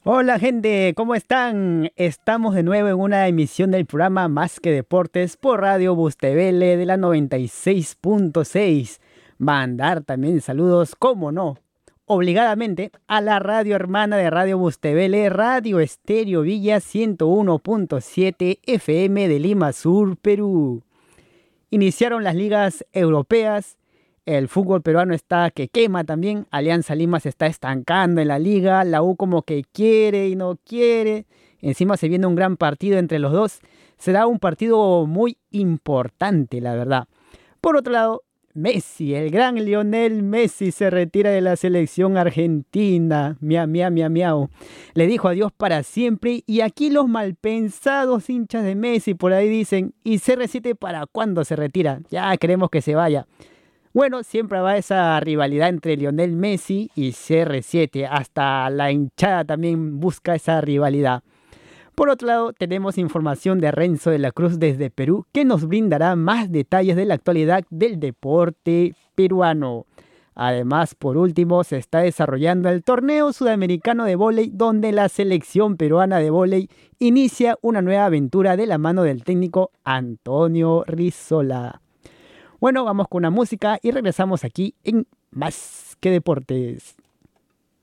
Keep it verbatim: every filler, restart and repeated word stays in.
Hola gente, ¿cómo están? Estamos de nuevo en una emisión del programa Más que Deportes por Radio Bustevele de la noventa y seis punto seis. Mandar también saludos, cómo no, obligadamente a la radio hermana de Radio Bustevele, Radio Estéreo Villa ciento uno punto siete F M de Lima Sur, Perú. Iniciaron las ligas europeas. El fútbol peruano está que quema también. Alianza Lima se está estancando en la liga. La U como que quiere y no quiere. Encima se viene un gran partido entre los dos. Será un partido muy importante, la verdad. Por otro lado, Messi, el gran Lionel Messi, se retira de la selección argentina. Miau, miau, miau, miau. Le dijo adiós para siempre. Y aquí los malpensados hinchas de Messi por ahí dicen: ¿y C R siete para cuándo se retira? Ya queremos que se vaya. Bueno, siempre va esa rivalidad entre Lionel Messi y C R siete. Hasta la hinchada también busca esa rivalidad. Por otro lado, tenemos información de Renzo de la Cruz desde Perú, que nos brindará más detalles de la actualidad del deporte peruano. Además, por último, se está desarrollando el torneo sudamericano de vóley, donde la selección peruana de vóley inicia una nueva aventura de la mano del técnico Antonio Rizola. Bueno, vamos con una música y regresamos aquí en Más que Deportes.